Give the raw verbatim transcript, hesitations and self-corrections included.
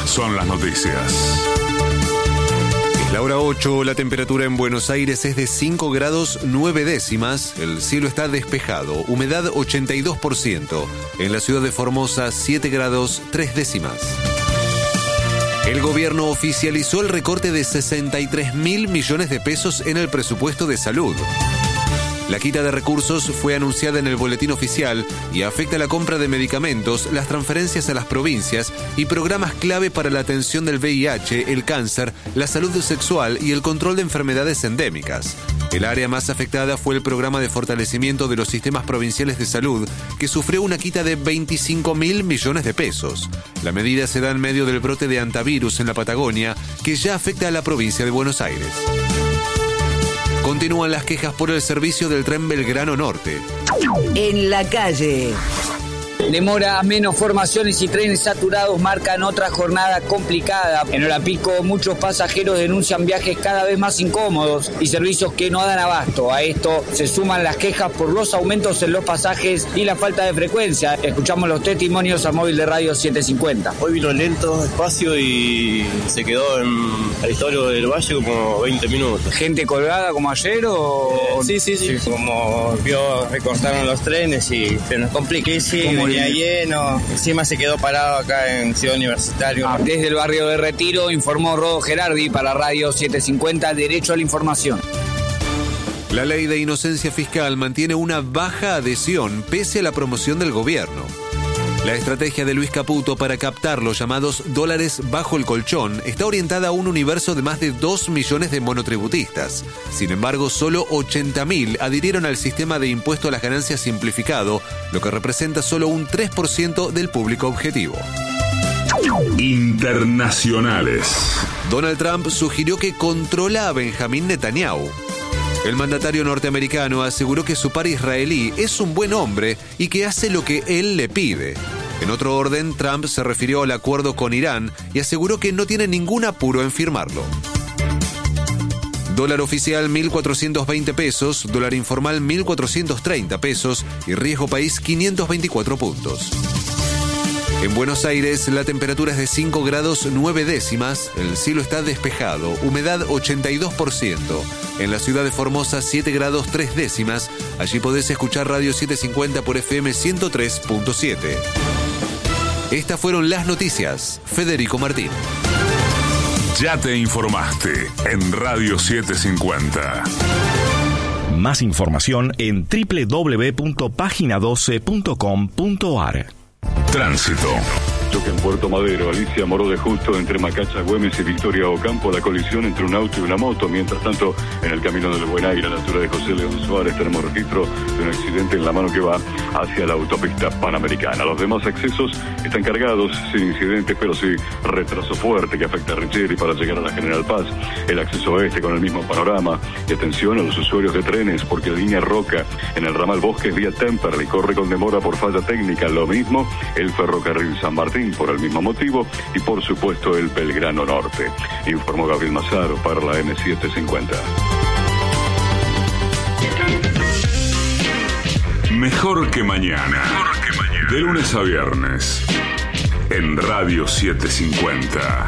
son las noticias. Es la hora ocho, la temperatura en Buenos Aires es de cinco grados nueve décimas, el cielo está despejado, humedad ochenta y dos por ciento. En la ciudad de Formosa, siete grados tres décimas. El gobierno oficializó el recorte de sesenta y tres mil millones de pesos en el presupuesto de salud. La quita de recursos fue anunciada en el boletín oficial y afecta la compra de medicamentos, las transferencias a las provincias y programas clave para la atención del V I H, el cáncer, la salud sexual y el control de enfermedades endémicas. El área más afectada fue el programa de fortalecimiento de los sistemas provinciales de salud, que sufrió una quita de veinticinco mil millones de pesos. La medida se da en medio del brote de hantavirus en la Patagonia, que ya afecta a la provincia de Buenos Aires. Continúan las quejas por el servicio del tren Belgrano Norte. En la calle. Demora, menos formaciones y trenes saturados marcan otra jornada complicada. En hora pico, muchos pasajeros denuncian viajes cada vez más incómodos y servicios que no dan abasto. A esto se suman las quejas por los aumentos en los pasajes y la falta de frecuencia. Escuchamos los testimonios al móvil de Radio setecientos cincuenta. Hoy vino lento, despacio y se quedó en Aristóbulo del Valle como veinte minutos. ¿Gente colgada como ayer o...? Eh, sí, sí, sí, sí. Como vio, recortaron los trenes y se nos complica. Sí, sí, venía lleno. Encima se quedó parado acá en Ciudad Universitario. Ah, desde el barrio de Retiro informó Rodo Gerardi para Radio setecientos cincuenta, Derecho a la Información. La ley de inocencia fiscal mantiene una baja adhesión pese a la promoción del gobierno. La estrategia de Luis Caputo para captar los llamados dólares bajo el colchón está orientada a un universo de más de dos millones de monotributistas. Sin embargo, solo ochenta mil adhirieron al sistema de impuesto a las ganancias simplificado, lo que representa solo un tres por ciento del público objetivo. Internacionales. Donald Trump sugirió que controla a Benjamín Netanyahu. El mandatario norteamericano aseguró que su par israelí es un buen hombre y que hace lo que él le pide. En otro orden, Trump se refirió al acuerdo con Irán y aseguró que no tiene ningún apuro en firmarlo. Dólar oficial mil cuatrocientos veinte pesos, dólar informal mil cuatrocientos treinta pesos y riesgo país quinientos veinticuatro puntos. En Buenos Aires la temperatura es de cinco grados nueve décimas, el cielo está despejado, humedad ochenta y dos por ciento. En la ciudad de Formosa siete grados tres décimas, allí podés escuchar Radio setecientos cincuenta por F M ciento tres punto siete. Estas fueron las noticias. Federico Martín. Ya te informaste en Radio setecientos cincuenta. Más información en doble u doble u doble u punto página doce punto com punto a r. Tránsito. Choque en Puerto Madero, Alicia Moró de Justo, entre Macacha, Güemes y Victoria Ocampo, la colisión entre un auto y una moto. Mientras tanto, en el camino del Buen Aire, a la altura de José León Suárez, tenemos registro de un accidente en la mano que va hacia la autopista Panamericana. Los demás accesos están cargados, sin incidentes, pero sí retraso fuerte que afecta a Richeri para llegar a la General Paz. El acceso oeste con el mismo panorama. Y atención a los usuarios de trenes, porque la línea Roca en el ramal Bosques vía Temperley corre con demora por falla técnica. Lo mismo el ferrocarril San Martín por el mismo motivo y por supuesto el Belgrano Norte. Informó Gabriel Mazaro para la M setecientos cincuenta. Mejor que mañana. Mejor que mañana. De lunes a viernes en Radio setecientos cincuenta.